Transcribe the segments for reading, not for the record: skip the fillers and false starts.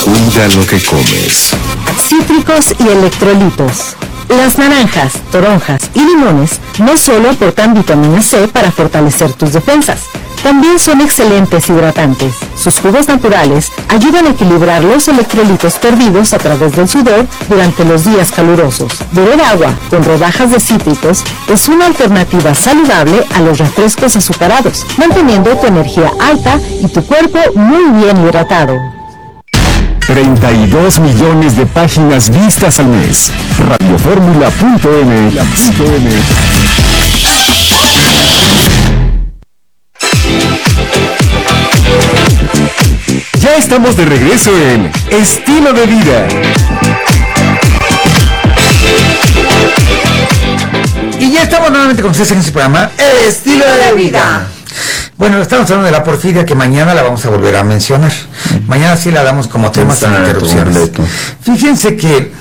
Cuida lo que comes. Cítricos y electrolitos. Las naranjas, toronjas y limones no solo aportan vitamina C para fortalecer tus defensas, también son excelentes hidratantes. Sus jugos naturales ayudan a equilibrar los electrolitos perdidos a través del sudor durante los días calurosos. Beber agua con rodajas de cítricos es una alternativa saludable a los refrescos azucarados, manteniendo tu energía alta y tu cuerpo muy bien hidratado. 32 millones de páginas vistas al mes. Radioformula.mx. Ya estamos de regreso en Estilo de Vida. Y ya estamos nuevamente con ustedes en este programa Estilo de Vida. Bueno, estamos hablando de la porfiria, que mañana la vamos a volver a mencionar. Mañana sí la damos como tema sin interrupciones. Fíjense que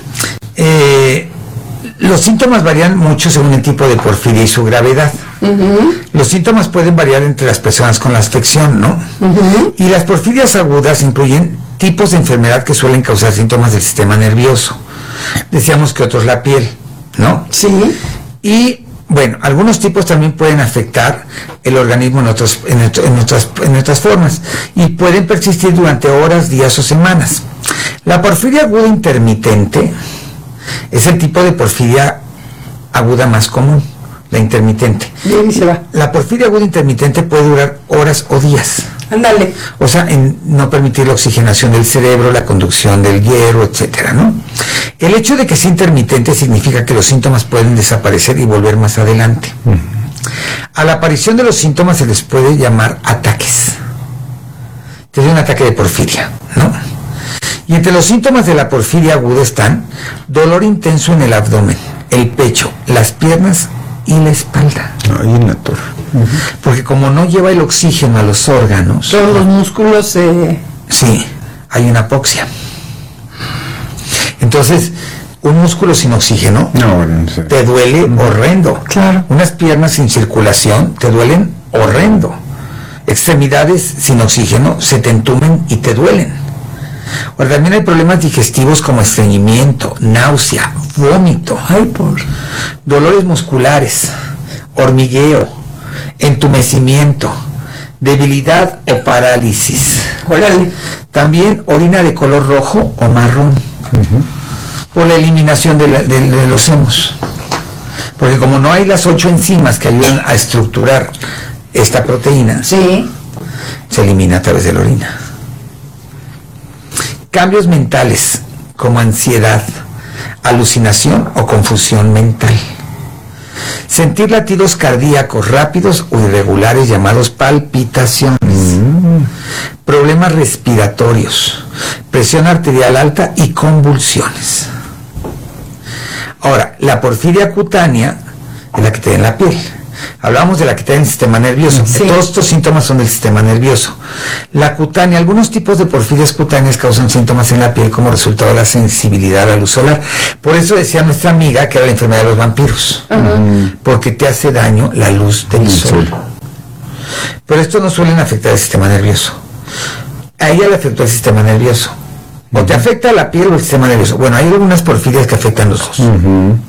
los síntomas varían mucho según el tipo de porfiria y su gravedad. Los síntomas pueden variar entre las personas con la afección, ¿no? Y las porfirias agudas incluyen tipos de enfermedad que suelen causar síntomas del sistema nervioso. Decíamos que otros la piel, ¿no? Sí. Y bueno, algunos tipos también pueden afectar el organismo en otras formas y pueden persistir durante horas, días o semanas. La porfiria aguda intermitente es el tipo de porfiria aguda más común, la intermitente. Bien, se va. La porfiria aguda intermitente puede durar horas o días. Ándale. O sea, en no permitir la oxigenación del cerebro, la conducción del hierro, etcétera, ¿no? El hecho de que sea intermitente significa que los síntomas pueden desaparecer y volver más adelante. A la aparición de los síntomas se les puede llamar ataques. Te dio un ataque de porfiria, ¿no? Y entre los síntomas de la porfiria aguda están dolor intenso en el abdomen, el pecho, las piernas y la espalda. Ahí en la torre. Porque como no lleva el oxígeno a los órganos, Todos los músculos sí, hay una apoxia. Entonces, un músculo sin oxígeno te duele horrendo. Claro. Unas piernas sin circulación te duelen horrendo. Extremidades sin oxígeno se te entumen y te duelen. Ahora, también hay problemas digestivos como estreñimiento, náusea, vómito, dolores musculares, hormigueo, entumecimiento, debilidad o parálisis. Órale. También orina de color rojo o marrón, por la eliminación de los hemos. Porque como no hay las 8 enzimas que ayudan a estructurar esta proteína, Sí. se elimina a través de la orina. Cambios mentales como ansiedad, alucinación o confusión mental. Sentir latidos cardíacos rápidos o irregulares llamados palpitaciones. Problemas respiratorios, presión arterial alta y convulsiones. Ahora, la porfiria cutánea es la que te da en la piel. Hablamos de la que te da en el sistema nervioso. Sí. Todos estos síntomas son del sistema nervioso. La cutánea, algunos tipos de porfirias cutáneas causan síntomas en la piel como resultado de la sensibilidad a la luz solar. Por eso decía nuestra amiga que era la enfermedad de los vampiros. Porque te hace daño la luz del sol. Pero estos no suelen afectar el sistema nervioso. A ella le afectó el sistema nervioso. O te afecta la piel o el sistema nervioso. Bueno, hay algunas porfirias que afectan los dos.